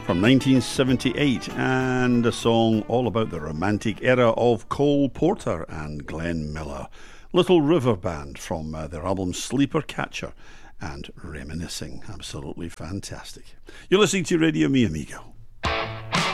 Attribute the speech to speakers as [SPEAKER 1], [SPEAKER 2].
[SPEAKER 1] from 1978, and a song all about the romantic era of Cole Porter and Glenn Miller. Little River Band from their album Sleeper Catcher and Reminiscing. Absolutely fantastic. You're listening to Radio Mi Amigo.